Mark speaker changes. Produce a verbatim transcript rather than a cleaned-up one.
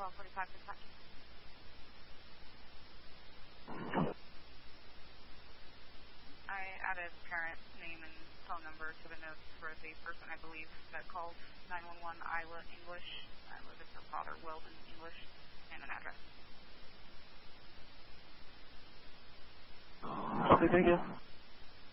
Speaker 1: twelve forty-five dispatch. I added parent name and phone number to the notes for the person I believe that called nine one one Iowa English. I live at her father, Weldon English, and an address.
Speaker 2: Okay, thank you.